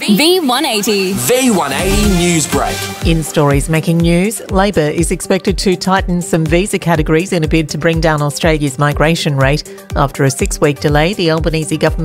V180. V180 Newsbreak. In stories making news, Labor is expected to tighten some visa categories in a bid to bring down Australia's migration rate. After a 6-week delay, the Albanese government